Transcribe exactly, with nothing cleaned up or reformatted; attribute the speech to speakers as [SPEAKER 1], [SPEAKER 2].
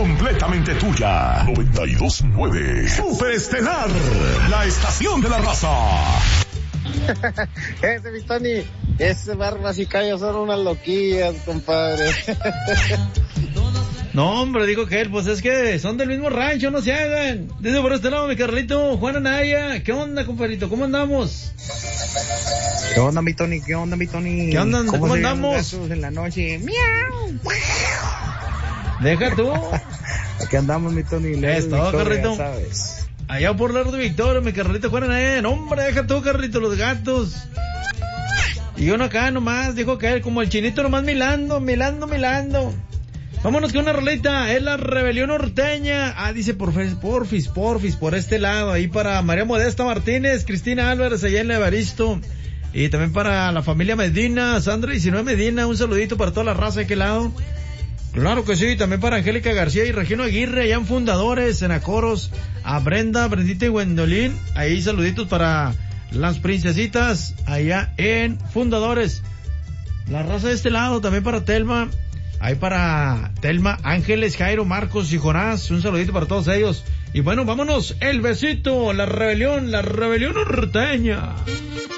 [SPEAKER 1] completamente tuya. noventa y dos punto nueve Super Estelar, la estación de la raza.
[SPEAKER 2] Ese mi Tony, ese Barbas y Callos son unas loquillas, compadre.
[SPEAKER 3] No, hombre, digo que él, pues es que son del mismo rancho, no se hagan. Dice por este lado mi Carlito, Juan Anaya. ¿Qué onda, compadrito? ¿Cómo andamos?
[SPEAKER 2] ¿Qué onda, mi Tony? ¿Qué onda, mi Tony?
[SPEAKER 3] ¿Qué onda? ¿Cómo, ¿Cómo andamos?
[SPEAKER 2] En la noche. ¡Miau!
[SPEAKER 3] Deja tú.
[SPEAKER 2] Aquí andamos, mi Tony.
[SPEAKER 3] Es todo, Carlito.
[SPEAKER 2] ¿Sabes?
[SPEAKER 3] Allá por Lar de Victoria, mi Carlito Juan Anaya. No, hombre, deja tú, Carlito, los gatos. Y uno acá nomás, dijo que él, como el chinito nomás milando, milando, milando. Vámonos con una rolita, es la Rebelión Norteña. Ah, dice porfis, porfis, porfis, por este lado, ahí para María Modesta Martínez, Cristina Álvarez, allá en la Evaristo. Y también para la familia Medina, Sandra diecinueve Medina, un saludito para toda la raza de aquel lado. Claro que sí, también para Angélica García y Regino Aguirre, allá en Fundadores, en Acoros. A Brenda, Brendita y Gwendolyn, ahí saluditos para las princesitas, allá en Fundadores. La raza de este lado, también para Telma. Ahí para Telma, Ángeles, Jairo, Marcos y Jonás, un saludito para todos ellos. Y bueno, vámonos, el besito, la rebelión, la rebelión norteña.